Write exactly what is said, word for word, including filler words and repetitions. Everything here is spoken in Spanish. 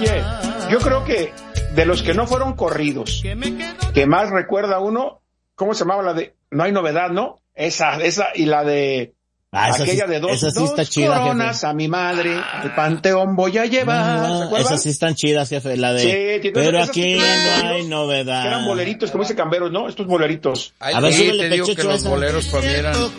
Oye, yo creo que de los que no fueron corridos, que más recuerda uno, ¿cómo se llamaba la de? No hay novedad, ¿no? Esa, esa, y la de... Ah, esa aquella sí, de dos, esa sí dos está chida, coronas jefe. a mi madre, al panteón voy a llevar, No, ¿se acuerdan? esas sí están chidas, jefe, la de... Sí, tiene- pero esas aquí sí que eran no hay boleritos, novedad. Que eran boleritos, como dice Camberos, ¿no? Estos boleritos. Ay, A ver, sí, súbele, te digo que Pechocho, los esa. boleros para mí eran